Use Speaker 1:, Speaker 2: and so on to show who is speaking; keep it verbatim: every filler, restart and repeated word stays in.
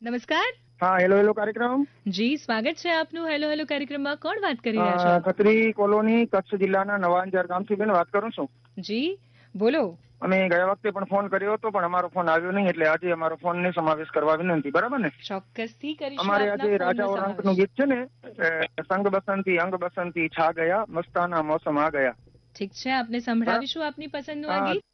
Speaker 1: નમસ્કાર.
Speaker 2: હા, hello hello કાર્યક્રમ.
Speaker 1: જી, સ્વાગત છે આપનું હેલો હેલો કાર્યક્રમમાં. કોણ વાત કરી રહ્યા છો?
Speaker 2: ખત્રી કોલોની, કચ્છ જિલ્લાના નવા અંજાર ગામથી બેન વાત કરું છું.
Speaker 1: જી બોલો.
Speaker 2: અમે ગયા વખતે પણ ફોન કર્યો હતો, પણ અમારો ફોન આવ્યો નહીં, એટલે આજે અમારો ફોન ને સમાવેશ કરવા વિનંતી. બરાબર ને?
Speaker 1: ચોક્કસથી કરીશું.
Speaker 2: અમારે
Speaker 1: આપના
Speaker 2: આજે
Speaker 1: ફોનનો
Speaker 2: રાજા ઓર અંકનું
Speaker 1: સમાવેશ.
Speaker 2: ગીત છે ને, અ, સંગ બસંતી અંગ બસંતી છા ગયા, મસ્તાના મોસમ આ ગયા.
Speaker 1: ઠીક છે, આપને સંભળાવીશું આપની પસંદનું આ
Speaker 2: હા,
Speaker 1: ગીત.